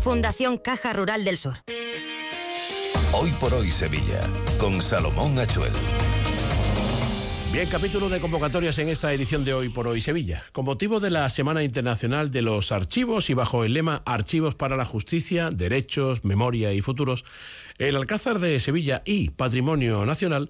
Fundación Caja Rural del Sur. Hoy por hoy Sevilla, con Salomón Achuel. Bien, capítulo de convocatorias en esta edición de Hoy por Hoy Sevilla. Con motivo de la Semana Internacional de los Archivos y bajo el lema Archivos para la Justicia, Derechos, Memoria y Futuros, el Alcázar de Sevilla y Patrimonio Nacional